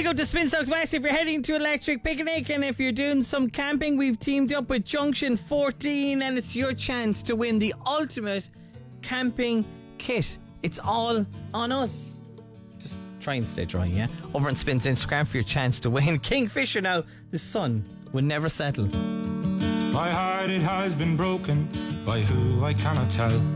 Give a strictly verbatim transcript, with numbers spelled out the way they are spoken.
go to Spinstocks West if you're heading to Electric Picnic, and if you're doing some camping, we've teamed up with Junction fourteen, and it's your chance to win the ultimate camping kit. It's all on us. Just try and stay dry, yeah? Over on Spin's Instagram for your chance to win. Kingfisher now, the sun will never settle. My heart, it has been broken by who I cannot tell.